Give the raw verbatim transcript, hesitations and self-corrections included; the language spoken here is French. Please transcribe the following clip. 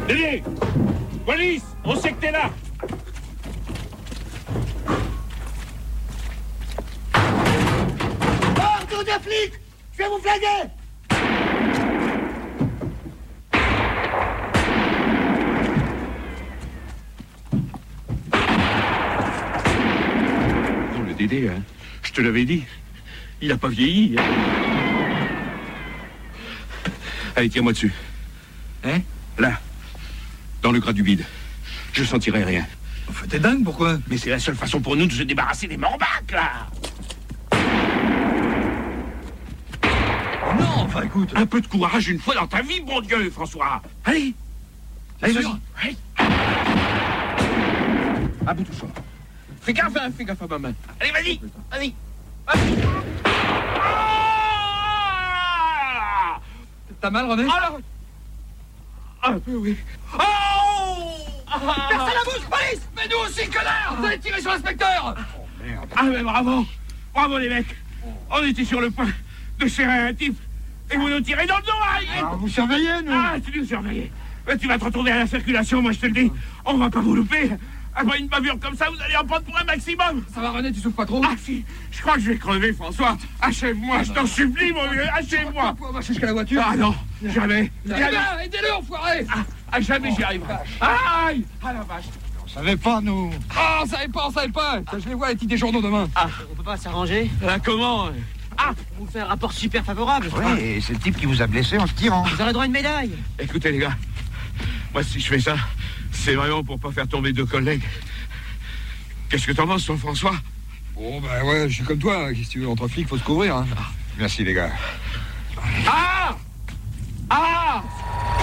Dédé! Police! On sait que t'es là! Ordre de flic! Je vais vous flinguer! Non, le Dédé, hein, je te l'avais dit. Il a pas vieilli. Hein. Allez, tire-moi dessus. Hein? Là. Dans le gras du bide. Je sentirai rien. Enfin, t'es dingue, pourquoi? Mais c'est la seule façon pour nous de se débarrasser des morbacs, là. Non, enfin, écoute. Un peu de courage une fois dans ta vie, bon Dieu, François. Allez. Allez, vas-y. Allez. À bout tout ça. Fais gaffe, hein, fais gaffe à ma main. Allez, vas-y. Vas-y. Vas-y. Ah T'as mal, René? Alors... Un peu, oui. Oh ah Personne à bouge, police! Mais nous aussi, connard! Vous allez tirer sur l'inspecteur! Oh, merde. Ah, mais bravo. Bravo, les mecs. On était sur le point de serrer un type et vous nous tirez dans le dos, hein. Alors, vous surveillez, nous? Ah, tu nous surveillez. Mais tu vas te retrouver à la circulation, moi, je te le dis. On va pas vous louper. Après une bavure comme ça, vous allez en prendre pour un maximum. Ça va, René, tu souffres pas trop? Ah, si. Je crois que je vais crever, François. Achève-moi, je t'en supplie, mon vieux. Achève-moi. On va marcher jusqu'à la voiture. Ah, non. Jamais. Eh bien, aidez-le, enfoiré! Ah, ah, jamais j'y arriverai. Aïe! Ah, la vache. On savait pas, nous. Ah, on savait pas, on savait pas. Je les vois, les titres des journaux demain. Ah, on peut pas s'arranger? Ah, comment? Ah, on vous fait un rapport super favorable. Oui, et c'est le type qui vous a blessé en se tirant. Vous aurez droit à une médaille. Écoutez, les gars. Moi, si je fais ça, c'est vraiment pour pas faire tomber deux collègues. Qu'est-ce que t'en penses, toi, François? Bon, ben ouais, je suis comme toi. Qu'est-ce que tu veux? Entre flics, faut se couvrir, hein. Merci, les gars. Ah! Ah!